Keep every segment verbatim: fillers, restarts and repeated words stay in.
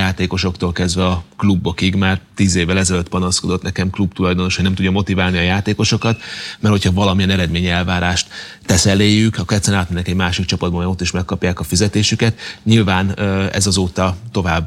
játékosoktól kezdve a klubokig. Már tíz évvel ezelőtt panaszkodott nekem klubtulajdonos, hogy nem tudja motiválni a játékosokat, mert hogyha valamilyen eredmény elvárást tesz eléjük, akkor egyszerűen átmennek egy másik csapatban, ott is megkapják a fizetésüket. Nyilván ez azóta tovább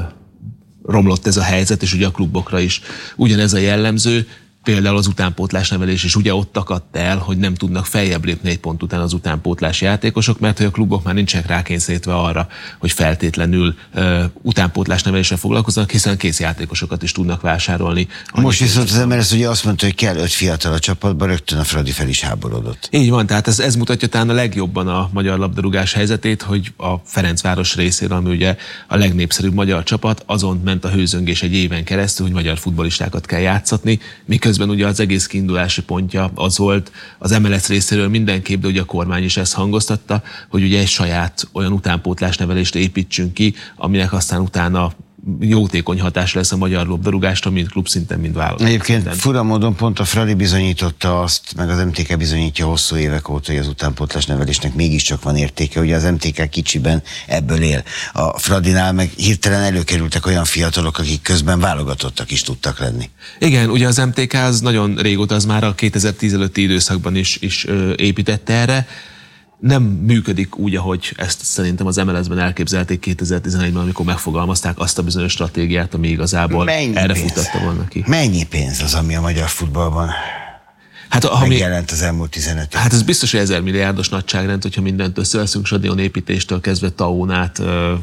romlott ez a helyzet, és ugye a klubokra is ugyanez a jellemző. Például az utánpótlás nevelés is ugye ott akadt el, hogy nem tudnak feljebb lépni egy pont után az utánpótlás játékosok, mert hogy a klubok már nincsenek rákényszerítve arra, hogy feltétlenül uh, utánpótlás neveléssel foglalkoznak, hiszen kész játékosokat is tudnak vásárolni. Most viszont az ember ezt ugye azt mondta, hogy kell öt fiatal a csapatban, rögtön a Fradi fel is háborodott. Így van, tehát ez, ez mutatja talán a legjobban a magyar labdarúgás helyzetét, hogy a Ferencváros részéről, ami ugye a legnépszerűbb magyar csapat, azon ment a hőzöngés egy éven keresztül, hogy magyar futballistákat kell játszatni, miközben ugye az egész kiindulási pontja az volt az em el es részéről mindenképp, de ugye a kormány is ezt hangoztatta, hogy ugye egy saját olyan utánpótlás nevelést építsünk ki, aminek aztán utána jótékony hatás lesz a magyar labdarúgásra, mind klubszinten, mind válogatott. Egyébként fura módon pont a Fradi bizonyította azt, meg az em té ká bizonyítja hosszú évek óta, hogy az utánpótlás nevelésnek mégiscsak van értéke. Ugye az em té ká kicsiben ebből él. A Fradinál meg hirtelen előkerültek olyan fiatalok, akik közben válogatottak is tudtak lenni. Igen, ugye az em té ká az nagyon régóta, az már a kétezer-tíz előtti időszakban is, is ö, építette erre. Nem működik úgy, ahogy ezt szerintem az em el es-ben elképzelték kétezer-tizenegyben, amikor megfogalmazták azt a bizonyos stratégiát, ami igazából Mennyi erre pénz? futtatta volna ki. Mennyi pénz az, ami a magyar futballban hát, ha megjelent az elmúlt tizenöt évben? Hát ez biztos, hogy ezer milliárdos nagyságrend, hogyha mindent összeveszünk, stadionépítéstől kezdve TAO-n át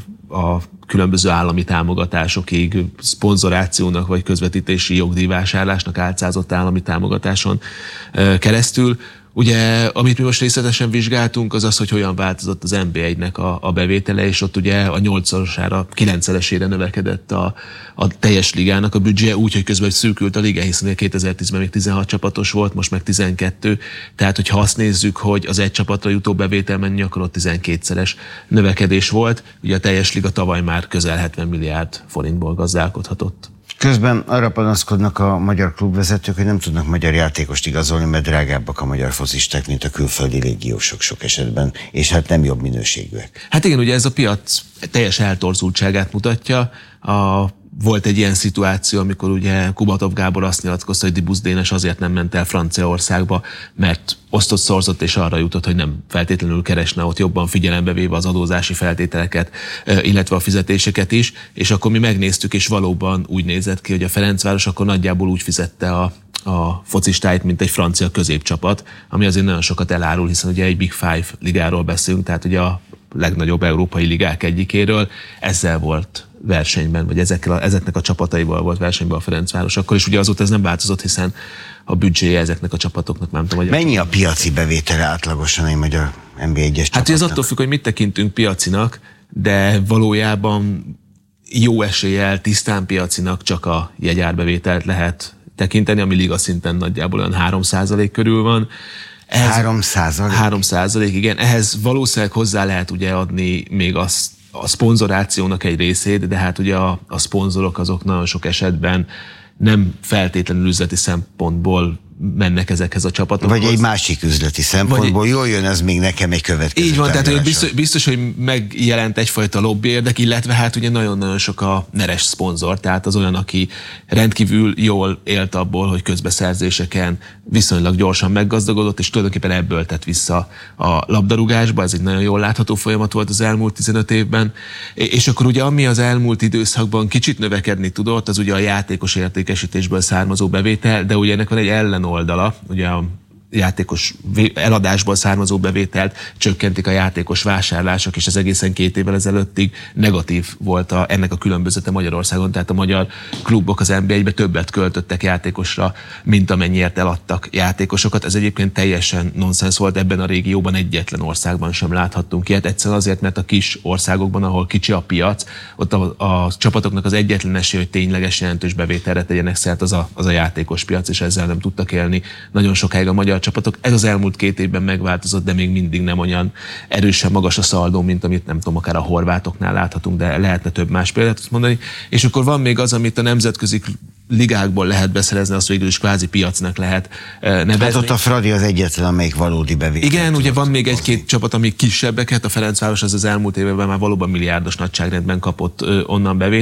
a különböző állami támogatásokig, szponzorációnak vagy közvetítési jogdíjvásárlásnak álcázott állami támogatáson keresztül. Ugye, amit mi most részletesen vizsgáltunk, az az, hogy hogyan változott az en bé egynek a, a bevétele, és ott ugye a nyolcszorosára, kilencszeresére növekedett a, a teljes ligának a büdzséje, úgy, hogy közben szűkült a liga, hiszen kétezer-tízben még tizenhat csapatos volt, most meg tizenkettő. Tehát, hogyha azt nézzük, hogy az egy csapatra jutó bevétel mennyi, akkor ott tizenkétszeres növekedés volt. Ugye a teljes liga tavaly már közel hetven milliárd forintból gazdálkodhatott. Közben arra panaszkodnak a magyar klubvezetők, hogy nem tudnak magyar játékost igazolni, mert drágábbak a magyar focisták, mint a külföldi légiósok sok esetben, és hát nem jobb minőségűek. Hát igen, ugye ez a piac teljes eltorzultságát mutatja. A Volt egy ilyen szituáció, amikor ugye Kubatov Gábor azt nyilatkozta, hogy Dibusz Dénes azért nem ment el Franciaországba, mert osztott szorzott, és arra jutott, hogy nem feltétlenül keresne ott jobban, figyelembe véve az adózási feltételeket, illetve a fizetéseket is, és akkor mi megnéztük, és valóban úgy nézett ki, hogy a Ferencváros akkor nagyjából úgy fizette a a focistáit, mint egy francia középcsapat, ami azért nagyon sokat elárul, hiszen ugye egy Big Five ligáról beszélünk, tehát ugye a legnagyobb európai ligák egyikéről, ezzel volt versenyben, vagy ezekkel a, ezeknek a csapataival volt versenyben a Ferencváros. Akkor is ugye azóta ez nem változott, hiszen a büdzséje ezeknek a csapatoknak nem tudom, hogy... Mennyi a piaci bevétele átlagosan egy magyar en bé egyes Hát ez attól függ, hogy mit tekintünk piacinak, de valójában jó eséllyel tisztán piacinak csak a jegyárbevételt lehet tekinteni, ami liga szinten nagyjából olyan három százalék körül van. Ehhez, három százalék? három százalék, igen. Ehhez valószínűleg hozzá lehet ugye adni még azt, a szponzorációnak egy részét, de hát ugye a, a szponzorok azok nagyon sok esetben nem feltétlenül üzleti szempontból mennek ezekhez a csapatokhoz. Vagy egy másik üzleti szempontból, vagy jól jön ez még nekem egy következő. Így van, tehát hogy biztos, biztos, hogy megjelent egyfajta lobby érdek, illetve hát ugye nagyon-nagyon sok a neres szponzor, tehát az olyan, aki rendkívül jól élt abból, hogy közbeszerzéseken viszonylag gyorsan meggazdagodott, és tulajdonképpen ebből tett vissza a labdarúgásba, ez egy nagyon jól látható folyamat volt az elmúlt tizenöt évben, és akkor ugye ami az elmúlt időszakban kicsit növekedni tudott, az ugye a játékos értékesítésből származó bevétel, de ugye ennek van egy ellen oldala, ugye a játékos eladásból származó bevételt csökkentik a játékos vásárlások, és ez egészen két évvel ezelőttig negatív volt a, ennek a különbözete Magyarországon, tehát a magyar klubok az en bé egybe többet költöttek játékosra, mint amennyiért eladtak játékosokat. Ez egyébként teljesen nonsens volt, ebben a régióban egyetlen országban sem láthattunk ilyet. Egyszerűen azért, mert a kis országokban, ahol kicsi a piac, ott a, a csapatoknak az egyetlen esély, hogy tényleges jelentős bevételre tegyenek szert, az a, az a játékos piac, és ezzel nem tudtak élni nagyon sokáig a magyar csapatok. Ez az elmúlt két évben megváltozott, de még mindig nem olyan erősen magas a szaldó, mint amit nem tudom, akár a horvátoknál láthatunk, de lehetne több más példát mondani. És akkor van még az, amit a nemzetközi ligákból lehet beszerezni, azt végül is kvázi piacnak lehet nevezni. Hát ott a Fradi az egyetlen, amelyik valódi bevételt. Igen, ugye van még egy-két csapat, ami kisebbeket, a Ferencváros az az elmúlt években már valóban milliárdos nagyságrendben kapott onnan bevételt.